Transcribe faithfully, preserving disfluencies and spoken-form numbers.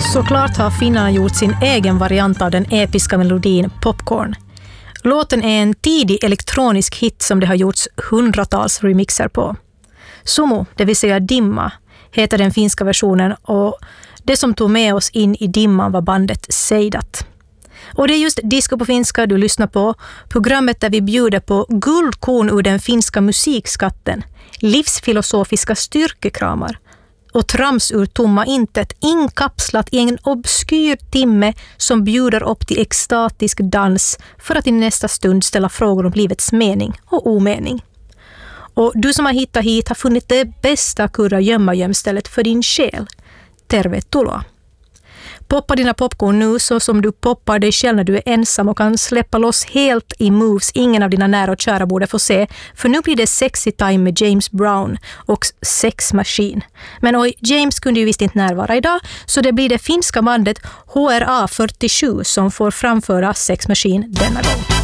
Såklart har finnarna gjort sin egen variant av den episka melodin Popcorn. Låten är en tidig elektronisk hit som det har gjorts hundratals remixer på. Sumu, det vill säga dimma, heter den finska versionen, och det som tog med oss in i dimman var bandet Seidat. Och det är just Disco på finska du lyssnar på, programmet där vi bjuder på guldkorn ur den finska musikskatten, livsfilosofiska styrkekramar och trams ur tomma intet, inkapslat i en obskyr timme som bjuder upp till extatisk dans för att i nästa stund ställa frågor om livets mening och omening. Och du som har hittat hit har funnit det bästa kurra gömma gömstället för din själ. Tervetuloa! Poppa dina popcorn nu så som du poppar dig själv när du är ensam och kan släppa loss helt i moves ingen av dina nära och kära borde få se. För nu blir det sexy time med James Brown och Sex Machine. Men oj, James kunde ju visst inte närvara idag, så det blir det finska bandet H R A fyrtiosju som får framföra Sex Machine denna gång.